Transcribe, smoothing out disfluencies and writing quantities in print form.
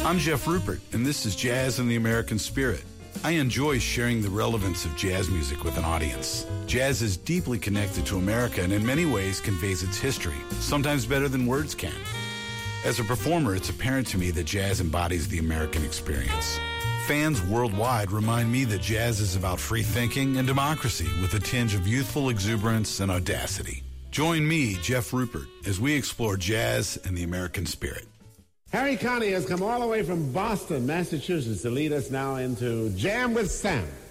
I'm Jeff Rupert, and this is Jazz and the American Spirit. I enjoy sharing the relevance of jazz music with an audience. Jazz is deeply connected to America and in many ways conveys its history, sometimes better than words can. As a performer, it's apparent to me that jazz embodies the American experience. Fans worldwide remind me that jazz is about free thinking and democracy with a tinge of youthful exuberance and audacity. Join me, Jeff Rupert, as we explore jazz and the American spirit. Harry Connick has come all the way from Boston, Massachusetts, to lead us now into Jam with Sam.